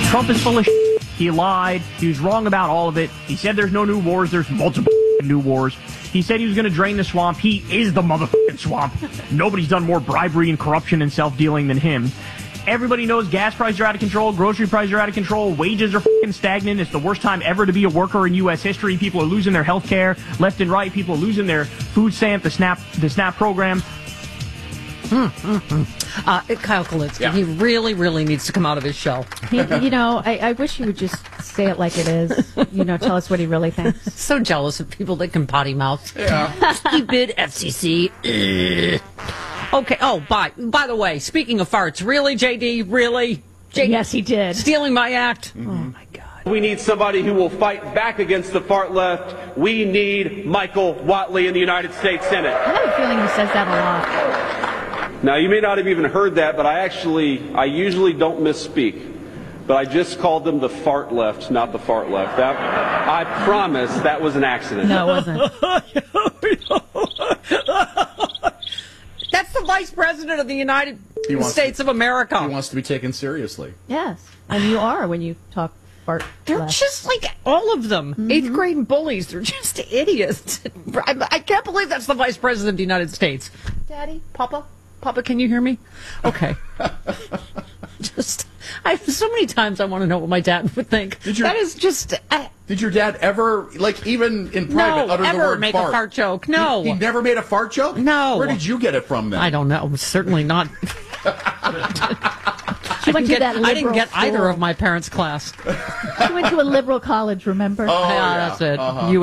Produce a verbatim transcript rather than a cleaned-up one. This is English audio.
Trump is full of shit. He lied. He was wrong about all of it. He said there's no new wars. There's multiple new wars. He said he was going to drain the swamp. He is the motherfucking swamp. Nobody's done more bribery and corruption and self-dealing than him. Everybody knows gas prices are out of control, grocery prices are out of control, wages are fucking stagnant. It's the worst time ever to be a worker in U S history. People are losing their health care left and right. People are losing their food stamp, the SNAP, the SNAP program. Mm, mm, mm. Uh, Kyle Kulinski, yeah. He really, really needs to come out of his shell. He, you know, I, I wish he would just say it like it is. You know, tell us what he really thinks. So jealous of people that can potty mouth. Yeah. Stupid F C C. Ugh. Okay. Oh, by by the way, speaking of farts, really, J D, really? J D, yes, he did. Stealing my act. Mm-hmm. Oh my God. We need somebody who will fight back against the fart left. We need Michael Whatley in the United States Senate. I have a feeling he says that a lot. Now, you may not have even heard that, but I actually, I usually don't misspeak. But I just called them the fart left, not the fart left. That, I promise that was an accident. No, it wasn't. That's the Vice President of the United States to, of America. He wants to be taken seriously. Yes, and you are when you talk fart They're left. just like all of them. Mm-hmm. Eighth grade bullies. They're just idiots. I, I can't believe that's the Vice President of the United States. Daddy, Papa, Papa, can you hear me? Okay. Just, I so many times I want to know what my dad would think. Did your, that is just. I, did your dad ever, like, even in private, no, utter ever the word make fart? a fart joke? No, he, he never made a fart joke. No. Where did you get it from then? I don't know. Certainly not. She went to get, that liberal I didn't get school. either of my parents' class. She went to a liberal college, remember? Oh, yeah, yeah. that's it. Uh-huh. You